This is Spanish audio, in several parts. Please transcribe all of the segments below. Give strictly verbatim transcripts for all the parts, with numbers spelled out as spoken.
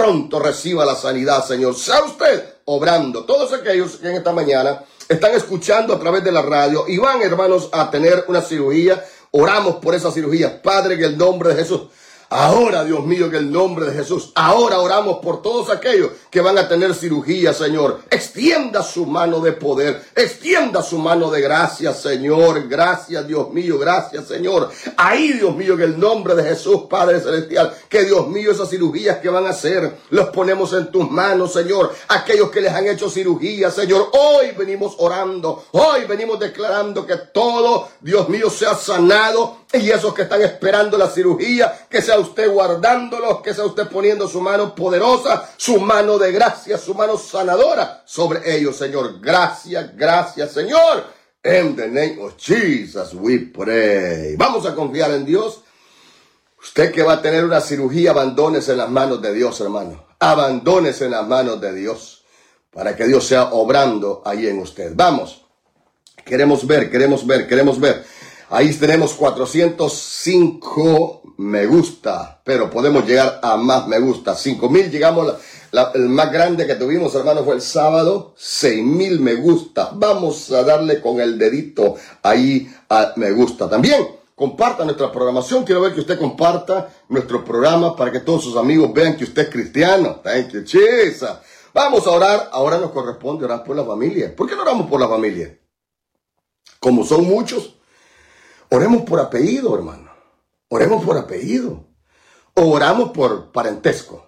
pronto reciba la sanidad, Señor. Sea usted obrando. Todos aquellos que en esta mañana están escuchando a través de la radio y van, hermanos, a tener una cirugía, oramos por esa cirugía. Padre, en el nombre de Jesús. Ahora, Dios mío, en el nombre de Jesús, ahora oramos por todos aquellos que van a tener cirugía, Señor. Extienda su mano de poder, extienda su mano de gracia, Señor. Gracias, Dios mío, gracias, Señor. Ahí, Dios mío, en el nombre de Jesús, Padre Celestial, que Dios mío, esas cirugías que van a hacer, los ponemos en tus manos, Señor. Aquellos que les han hecho cirugía, Señor, hoy venimos orando, hoy venimos declarando que todo, Dios mío, sea sanado. Y esos que están esperando la cirugía, que sea usted guardándolos, que sea usted poniendo su mano poderosa, su mano de gracia, su mano sanadora sobre ellos, Señor. Gracias, gracias, Señor. In the name of Jesus we pray. Vamos a confiar en Dios. Usted que va a tener una cirugía, abandónese en las manos de Dios, hermano. Abandónese en las manos de Dios para que Dios sea obrando ahí en usted. Vamos. Queremos ver, queremos ver, queremos ver. Ahí tenemos cuatrocientos cinco me gusta, pero podemos llegar a más me gusta. cinco mil llegamos, la, la, el más grande que tuvimos, hermano, fue el sábado. seis mil me gusta. Vamos a darle con el dedito ahí a me gusta. También comparta nuestra programación. Quiero ver que usted comparta nuestro programa para que todos sus amigos vean que usted es cristiano. Thank you, Jesus. Vamos a orar. Ahora nos corresponde orar por la familia. ¿Por qué no oramos por la familia? Como son muchos, oremos por apellido, hermano. Oremos por apellido. Oramos por parentesco.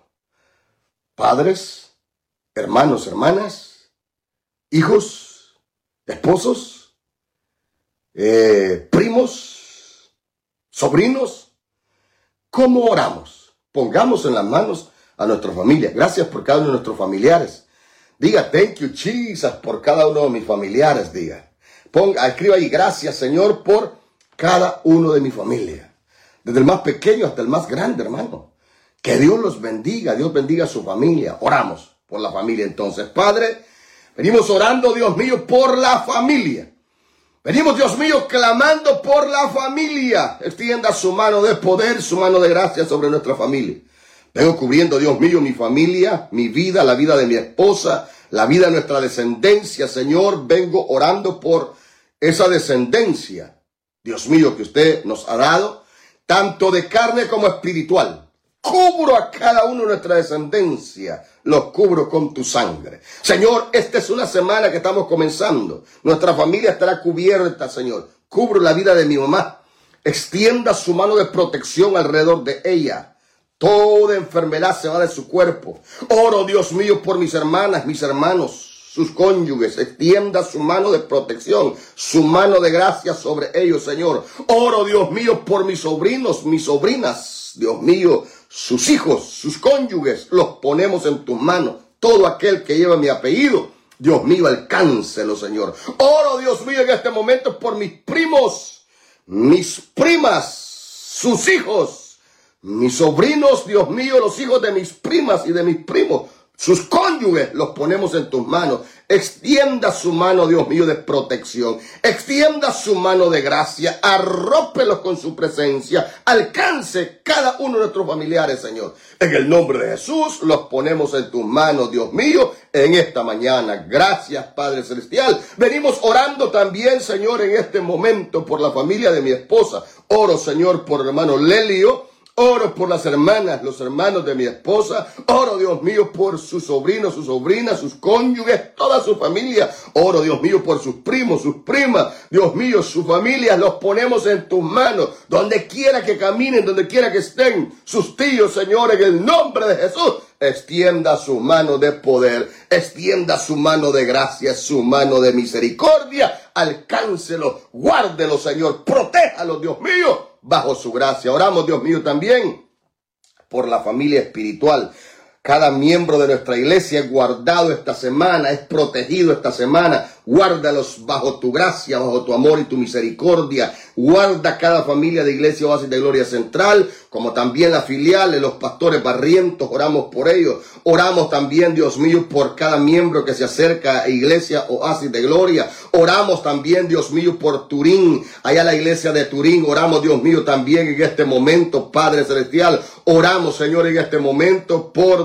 Padres, hermanos, hermanas, hijos, esposos, eh, primos, sobrinos. ¿Cómo oramos? Pongamos en las manos a nuestra familia. Gracias por cada uno de nuestros familiares. Diga, thank you, Jesus, por cada uno de mis familiares, diga. Ponga, escriba ahí, gracias, Señor, por cada uno de mi familia, desde el más pequeño hasta el más grande, hermano. Que Dios los bendiga, Dios bendiga a su familia. Oramos por la familia entonces. Padre, venimos orando, Dios mío, por la familia. Venimos, Dios mío, clamando por la familia. Extienda su mano de poder, su mano de gracia sobre nuestra familia. Vengo cubriendo, Dios mío, mi familia, mi vida, la vida de mi esposa, la vida de nuestra descendencia, Señor. Vengo orando por esa descendencia, Dios mío, que usted nos ha dado, tanto de carne como espiritual. Cubro a cada uno de nuestra descendencia, los cubro con tu sangre. Señor, esta es una semana que estamos comenzando. Nuestra familia estará cubierta, Señor. Cubro la vida de mi mamá. Extienda su mano de protección alrededor de ella. Toda enfermedad se va de su cuerpo. Oro, Dios mío, por mis hermanas, mis hermanos, sus cónyuges. Extienda su mano de protección, su mano de gracia sobre ellos, Señor. Oro, Dios mío, por mis sobrinos, mis sobrinas, Dios mío, sus hijos, sus cónyuges. Los ponemos en tus manos. Todo aquel que lleva mi apellido, Dios mío, alcáncelo, Señor. Oro, Dios mío, en este momento por mis primos, mis primas, sus hijos, mis sobrinos, Dios mío, los hijos de mis primas y de mis primos. Sus cónyuges los ponemos en tus manos. Extienda su mano, Dios mío, de protección. Extienda su mano de gracia. Arrópelos con su presencia. Alcance cada uno de nuestros familiares, Señor. En el nombre de Jesús los ponemos en tus manos, Dios mío, en esta mañana. Gracias, Padre Celestial. Venimos orando también, Señor, en este momento por la familia de mi esposa. Oro, Señor, por el hermano Lelio. Oro por las hermanas, los hermanos de mi esposa. Oro, Dios mío, por sus sobrinos, sus sobrinas, sus cónyuges, toda su familia. Oro, Dios mío, por sus primos, sus primas. Dios mío, sus familias, los ponemos en tus manos. Donde quiera que caminen, donde quiera que estén. Sus tíos, Señor, en el nombre de Jesús. Extienda su mano de poder. Extienda su mano de gracia, su mano de misericordia. Alcáncelo, guárdelo, Señor. Protéjalo, Dios mío, bajo su gracia. Oramos, Dios mío, también por la familia espiritual. Cada miembro de nuestra iglesia es guardado esta semana, es protegido esta semana. Guárdalos bajo tu gracia, bajo tu amor y tu misericordia. Guarda cada familia de Iglesia Oasis de Gloria Central, como también las filiales, los pastores barrientos. Oramos por ellos. Oramos también, Dios mío, por cada miembro que se acerca a Iglesia Oasis de Gloria. Oramos también, Dios mío, por Turín, allá la iglesia de Turín. Oramos, Dios mío, también en este momento, Padre Celestial. Oramos, Señor, en este momento por